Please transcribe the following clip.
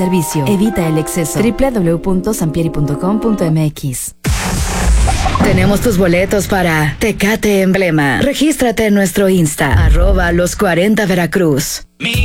Servicio. Evita el exceso. www.sampieri.com.mx. Tenemos tus boletos para Tecate Emblema. Regístrate en nuestro Insta, @los40 Veracruz.